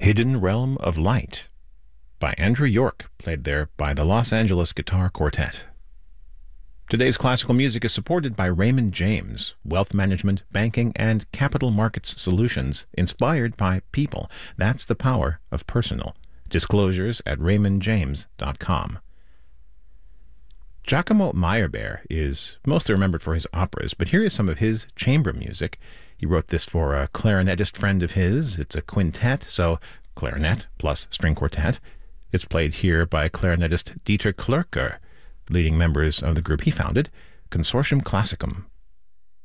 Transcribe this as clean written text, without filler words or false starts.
Hidden Realm of Light by Andrew York, played there by the Los Angeles Guitar Quartet. Today's classical music is supported by Raymond James, wealth management, banking, and capital markets solutions inspired by people. That's the power of personal. Disclosures at raymondjames.com. Giacomo Meyerbeer is mostly remembered for his operas, but here is some of his chamber music. He wrote this for a clarinetist friend of his. It's a quintet, so clarinet plus string quartet. It's played here by clarinetist Dieter Klürker, leading members of the group he founded, Consortium Classicum,